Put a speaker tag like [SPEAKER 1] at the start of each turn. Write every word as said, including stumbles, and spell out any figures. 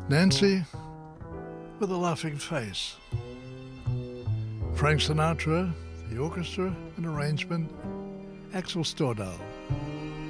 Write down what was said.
[SPEAKER 1] Nancy with a laughing face. Frank Sinatra, the orchestra and arrangement, Axel Stordahl.